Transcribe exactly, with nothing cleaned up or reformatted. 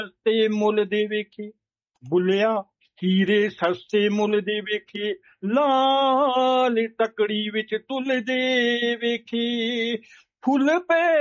ਸਸਤੇ ਮੁੱਲ ਦੇ ਵੇਖੇ, ਬੁੱਲਿਆ ਹੀਰੇ ਸਸਤੇ ਮੁੱਲ ਦੇ ਵੇਖੇ, ਲਾਲ ਤਕੜੀ ਵਿੱਚ ਤੁਲਦੇ ਵੇਖੇ, ਫੁੱਲ ਪਏ